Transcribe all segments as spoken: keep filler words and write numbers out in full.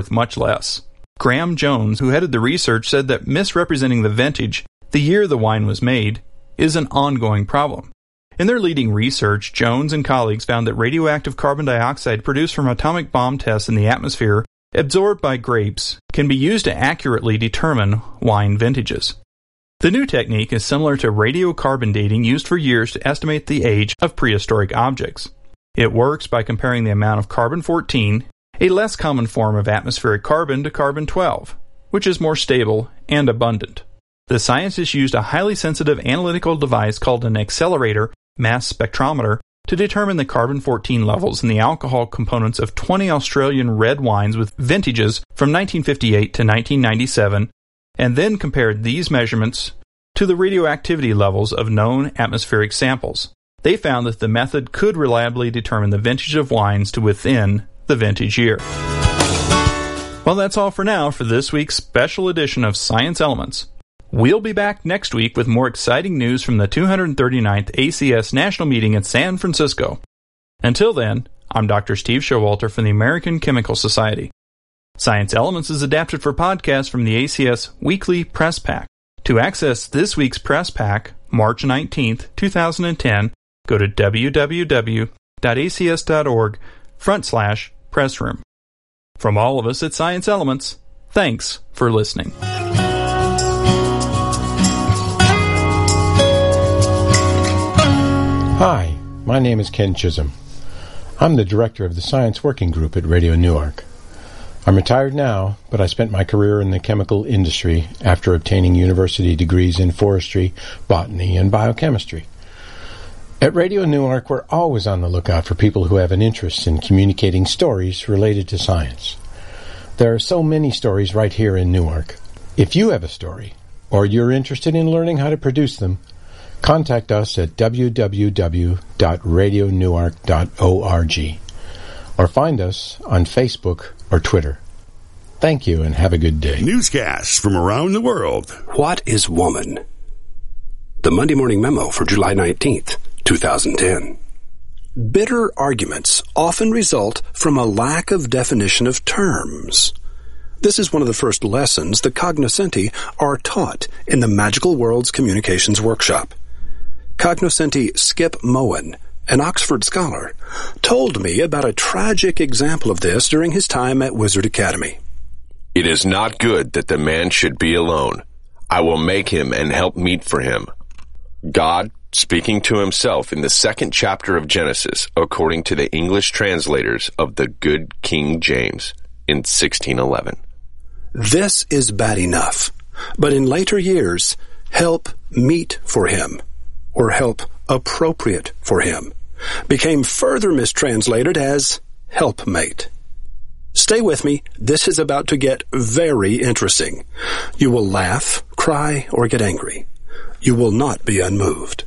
worth much less. Graham Jones, who headed the research, said that misrepresenting the vintage, the year the wine was made, is an ongoing problem. In their leading research, Jones and colleagues found that radioactive carbon dioxide produced from atomic bomb tests in the atmosphere, absorbed by grapes, can be used to accurately determine wine vintages. The new technique is similar to radiocarbon dating used for years to estimate the age of prehistoric objects. It works by comparing the amount of carbon fourteen, a less common form of atmospheric carbon, to carbon twelve, which is more stable and abundant. The scientists used a highly sensitive analytical device called an accelerator mass spectrometer to determine the carbon fourteen levels in the alcohol components of twenty Australian red wines with vintages from nineteen fifty-eight to nineteen ninety-seven, and then compared these measurements to the radioactivity levels of known atmospheric samples. They found that the method could reliably determine the vintage of wines to within the vintage year. Well, that's all for now for this week's special edition of Science Elements. We'll be back next week with more exciting news from the two hundred thirty-ninth A C S National Meeting in San Francisco. Until then, I'm Doctor Steve Showalter from the American Chemical Society. Science Elements is adapted for podcast from the A C S Weekly Press Pack. To access this week's Press Pack, March nineteenth, twenty ten, go to w w w dot a c s dot org front slash press room. From all of us at Science Elements, thanks for listening. Hi, my name is Ken Chisholm. I'm the director of the Science Working Group at Radio Newark. I'm retired now, but I spent my career in the chemical industry after obtaining university degrees in forestry, botany, and biochemistry. At Radio Newark, we're always on the lookout for people who have an interest in communicating stories related to science. There are so many stories right here in Newark. If you have a story, or you're interested in learning how to produce them, contact us at w w w dot radio newark dot org or find us on Facebook or Twitter. Thank you and have a good day. Newscasts from around the world. What is woman? The Monday Morning Memo for July nineteenth, twenty ten. Bitter arguments often result from a lack of definition of terms. This is one of the first lessons the cognoscenti are taught in the Magical Worlds Communications Workshop. Cognoscenti Skip Moen, an Oxford scholar, told me about a tragic example of this during his time at Wizard Academy. It is not good that the man should be alone. I will make him and help meet for him. God, speaking to himself in the second chapter of Genesis, according to the English translators of the Good King James in sixteen eleven. This is bad enough, but in later years, help meet for him, or help appropriate for him, became further mistranslated as helpmate. Stay with me. This is about to get very interesting. You will laugh, cry, or get angry. You will not be unmoved.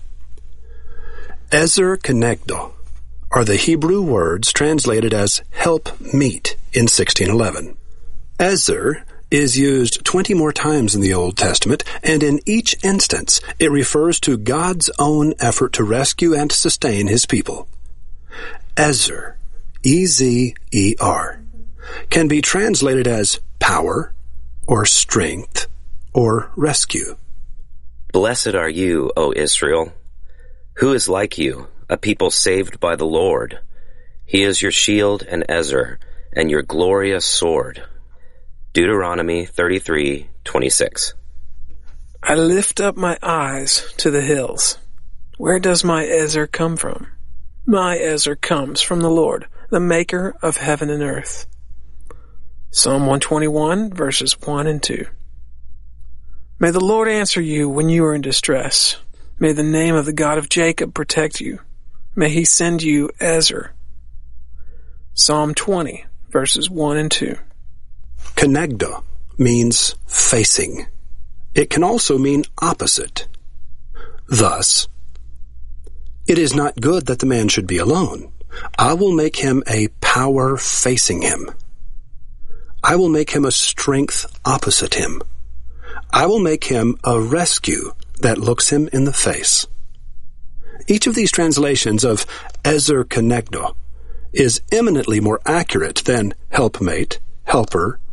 Ezer Kenegdo are the Hebrew words translated as help meet in sixteen eleven. Ezer is used twenty more times in the Old Testament, and in each instance it refers to God's own effort to rescue and sustain his people. Ezer, E Z E R, can be translated as power, or strength, or rescue. Blessed are you, O Israel. Who is like you, a people saved by the Lord? He is your shield and Ezer, and your glorious sword. Deuteronomy thirty-three twenty-six. I lift up my eyes to the hills. Where does my Ezer come from? My Ezer comes from the Lord, the maker of heaven and earth. Psalm one twenty-one, verses one and two. May the Lord answer you when you are in distress. May the name of the God of Jacob protect you. May he send you Ezer. Psalm twenty, verses one and two. Kenegdo means facing. It can also mean opposite. Thus, it is not good that the man should be alone. I will make him a power facing him. I will make him a strength opposite him. I will make him a rescue that looks him in the face. Each of these translations of Ezer Kenegdo is eminently more accurate than helpmate, helper,